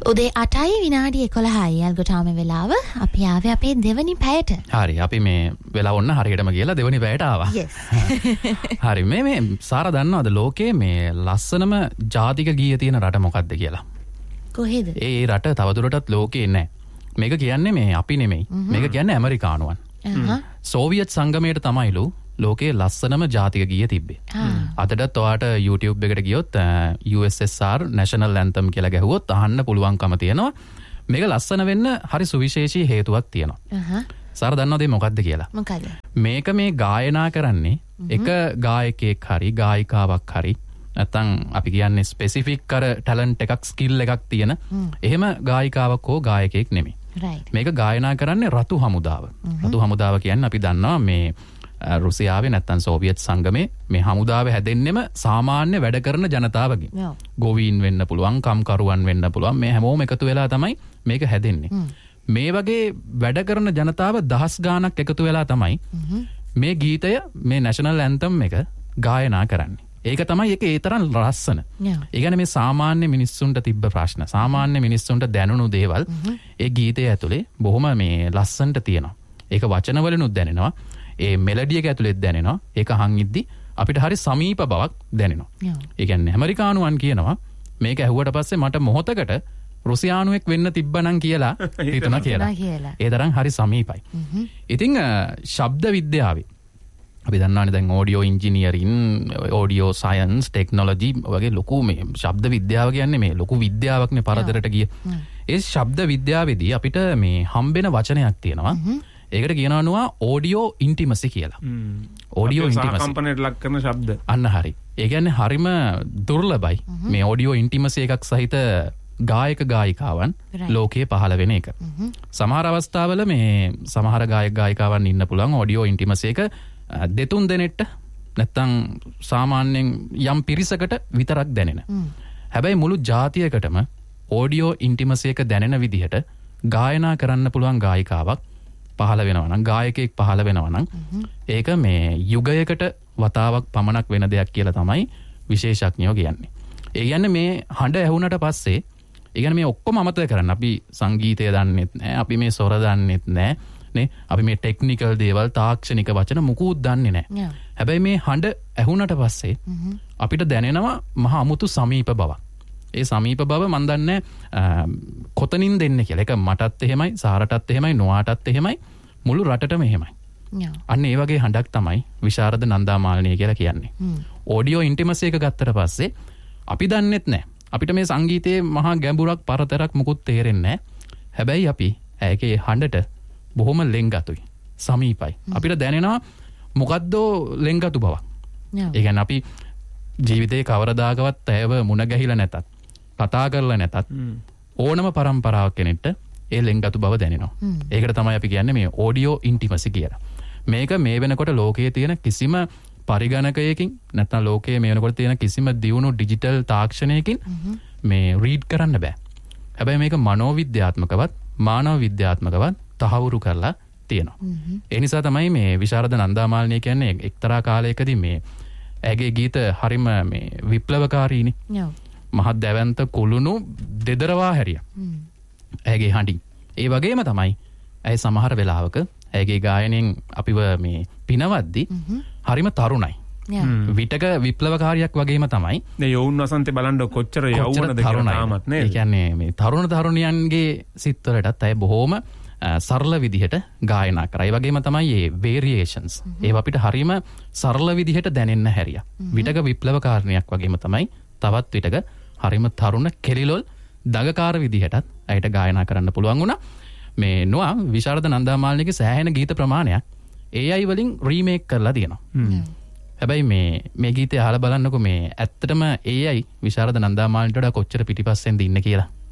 උදේ 8යි විනාඩි 11යි අල්ගොටාම වෙලාව. අපි ආවේ අපේ දෙවනි පැයට. හරි අපි මේ වෙලාව ඔන්න හරියටම ගිහලා දෙවනි පැයට ආවා. Yes. හරි මේ සාර දන්නවද ලෝකයේ මේ ලස්සනම ජාතික ගීය තියෙන රට මොකක්ද කියලා? කොහෙද? ඒ රට තවදුරටත් ලෝකේ නැහැ. මේක කියන්නේ මේ අපි නෙමෙයි. මේක කියන්නේ ඇමරිකානුවන්. සෝවියට් සංගමයට තමයිලු ලෝකයේ ලස්සනම ජාතික ගීය තිබ්බේ. අදටත් ඔයාට YouTube එකට ගියොත් USSR National Anthem කියලා ගැහුවොත් අහන්න පුළුවන්කම තියෙනවා. මේක ලස්සන වෙන්න හරි සුවිශේෂී හේතුවක් තියෙනවා. සාර දන්නවද මොකක්ද කියලා? මොකද? මේක මේ ගායනා කරන්නේ එක ගායකයෙක් හරි ගායිකාවක් හරි නැත්නම් අපි කියන්නේ ස්පෙસિෆික් කර ටැලන්ට් එකක් ස්කිල් එකක් තියෙන එහෙම ගායිකාවක් හෝ ගායකයෙක් නෙමෙයි. මේක ගායනා කරන්නේ රතු හමුදාව. රතු හමුදාව කියන්නේ අපි දන්නවා මේ රුසියාවේ නැත්තම් සෝවියට් සංගමේ මේ හමුදාව හැදෙන්නෙම සාමාන්‍ය වැඩ කරන ජනතාවගෙන්. ගෝවීන් වෙන්න පුළුවන්, කම්කරුවන් වෙන්න පුළුවන්. මේ හැමෝම එකතු වෙලා තමයි මේක හැදෙන්නේ. මේ වගේ වැඩ කරන ජනතාව දහස් ගාණක් එකතු වෙලා තමයි මේ ගීතය මේ නැෂනල් ඇන්තම් එක ගායනා කරන්නේ. ඒක තමයි ඒක ඒ තරම් ලස්සන. ඒ කියන්නේ මේ සාමාන්‍ය මිනිස්සුන්ට තිබ්බ ප්‍රශ්න, සාමාන්‍ය මිනිස්සුන්ට දැනුණු දේවල් ඒ ගීතය ඇතුලේ බොහොම මේ ලස්සනට තියෙනවා. ඒක වචනවලිනුත් දැනෙනවා. ඒ මෙලඩිය එක ඇතුළෙත් දැනෙනවා. ඒක අහන් ඉද්දි අපිට හරි සමීප බවක් දැනෙනවා. ඒ කියන්නේ ඇමරිකානුවන් කියනවා මේක ඇහුවට පස්සේ මට මොහොතකට රුසියානුවෙක් වෙන්න තිබ්බනම් කියලා හිතුණා කියලා. ඒ තරම් හරි සමීපයි. ඉතින් ශබ්ද විද්‍යාවේ අපි දන්නවනේ දැන් audio engineering, audio science, technology වගේ ලොකු මේ ශබ්ද විද්‍යාව කියන්නේ මේ ලොකු විද්‍යාවක්නේ පරතරට ගිය. ඒ ශබ්ද විද්‍යාවේදී අපිට මේ හම්බෙන වචනයක් තියෙනවා. ඒකට කියනවා ඔඩියෝ ඉන්ටිමසි කියලා. ඔඩියෝ ඉන්ටිමසි කම්පනයට ලක් කරන ශබ්ද. අන්න හරි. ඒ කියන්නේ හරිම දුර්ලභයි. මේ ඔඩියෝ ඉන්ටිමසි එකක් සහිත ගායක ගායිකාවන් ලෝකයේ පහළ වෙන එක. සමහර අවස්ථාවල මේ සමහර ගායක ගායිකාවන් ඉන්න පුළුවන් ඔඩියෝ ඉන්ටිමසි එක දෙතුන් දෙනෙක්ට නැත්තම් සාමාන්‍යයෙන් යම් පිරිසකට විතරක් දැනෙන. හැබැයි මුළු ජාතියකටම ඔඩියෝ ඉන්ටිමසි එක දැනෙන විදිහට ගායනා කරන්න පුළුවන් ගායිකාවක් පහළ වෙනවා නම්, ගායකයෙක් පහළ වෙනවා නම් ඒක මේ යුගයකට වතාවක් පමණක් වෙන දෙයක් කියලා තමයි විශේෂඥයෝ කියන්නේ. ඒ කියන්නේ මේ හඬ ඇහුනට පස්සේ ඒ කියන්නේ මේ ඔක්කොම අමතක කරන්න. අපි සංගීතය දන්නෙත් නැහැ, අපි මේ ස්වර දන්නෙත් නැහැ නේ, අපි මේ ටෙක්නිකල් දේවල්, තාක්ෂණික වචන මුකුත් දන්නේ නැහැ. හැබැයි මේ හඬ ඇහුනට පස්සේ අපිට දැනෙනවා මහා අමුතු සමීප බවක්. ඒ සමීප බව මන් දන්නේ කොතනින් දෙන්නේ කියලා. ඒක මටත් එහෙමයි, සාරටත් එහෙමයි, නොආටත් එහෙමයි, මුළු රටටම එහෙමයි. අන්න ඒ වගේ හඬක් තමයි විශාරද නන්දාමාලිනිය කියලා කියන්නේ. ඔඩියෝ ඉන්ටිමසි එක ගත්තට පස්සේ අපි දන්නෙත් නැහැ. අපිට මේ සංගීතයේ මහා ගැඹුරක් පරතරක් මුකුත් තේරෙන්නේ නැහැ. හැබැයි අපි ඇයගේ හඬට බොහොම ලෙන්ගතුයි, සමීපයි. අපිට දැනෙනවා මොකද්ද ලෙන්ගතු බවක්. ඒ කියන්නේ අපි ජීවිතේ කවරදාකවත් ඇයව මුණ ගැහිලා නැතත්, කතා කරලා නැතත් ඕනම පරම්පරාවක් කෙනෙක්ට ඒ ලෙන්ගතු බව දැනෙනවා. ඒකට තමයි අපි කියන්නේ මේ ඔඩියෝ ඉන්ටිමසි කියලා. මේක මේ වෙනකොට ලෝකයේ තියෙන කිසිම පරිගණකයකින් නැත්නම් ලෝකයේ මේ වෙනකොට තියෙන කිසිම දියුණු ඩිජිටල් තාක්ෂණයකින් මේ රීඩ් කරන්න බෑ. හැබැයි මේක මනෝවිද්‍යාත්මකවත් මානව විද්‍යාත්මකවත් තහවුරු කරලා තියෙනවා. ඒ නිසා තමයි මේ විශාරද නන්දාමාලිනිය කියන්නේ එක්තරා කාලයකදී මේ ඇගේ ගීත හරිම මේ විප්ලවකාරීනේ. මහත් දැවැන්ත කුළුණු දෙදරවා හැරියා. ඇගේ හඬින්. ඒ වගේම තමයි ඇය සමහර වෙලාවක ඇගේ ගායනයෙන් අපිව මේ පිනවද්දි හරිම තරුණයි. විටක විප්ලවකාරියක් වගේම තමයි. මේ යෝන් වසන්තේ බලන්න කොච්චර යවුණද කියලා තාමත් නේද? ඒ කියන්නේ මේ තරුණ තරුණියන්ගේ සිත්වලටත් ඇය බොහොම සරල විදිහට ගායනා කරා. ඒ වගේම තමයි මේ වේරියේෂන්ස්. ඒව අපිට හරිම සරල විදිහට දැනෙන්න හැරියා. විටක විප්ලවකාරණයක් වගේම තමයි තවත් විටක හරිම තරුණ කෙලිලොල් දගකාර විදිහටත් ඇයට ගායනා කරන්න පුළුවන් වුණා. මේ නොआ විශාරද නන්දාමාලිනියගේ සෑහෙන ගීත ප්‍රමාණයක් AI වලින් රීමේක් කරලා තියෙනවා. හැබැයි මේ ගීතය අහලා බලන්නකො මේ ඇත්තටම AI විශාරද නන්දාමාලිනියට වඩා කොච්චර පිටිපස්සෙන්ද ඉන්නේ කියලා.